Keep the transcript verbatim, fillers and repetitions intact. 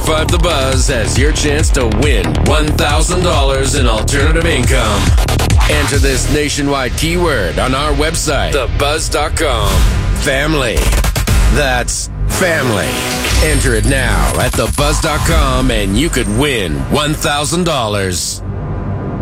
five The Buzz has your chance to win one thousand dollars in alternative income. Enter this nationwide keyword on our website, the buzz dot com. Family. That's family. Enter it now at the buzz dot com and you could win one thousand dollars.